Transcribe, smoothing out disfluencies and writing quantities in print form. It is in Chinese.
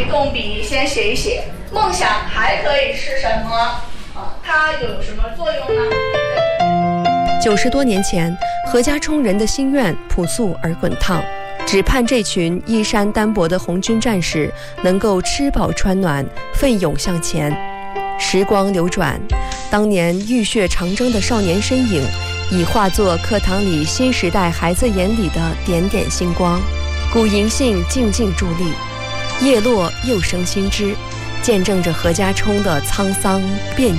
动笔先写一写，梦想还可以是什么？它又有什么作用呢 ？90多年前，何家冲人的心愿朴素而滚烫，只盼这群衣衫单薄的红军战士能够吃饱穿暖，奋勇向前。时光流转，当年浴血长征的少年身影，已化作课堂里新时代孩子眼里的点点星光。古银杏静静伫立，叶落又生新枝，见证着何家冲的沧桑变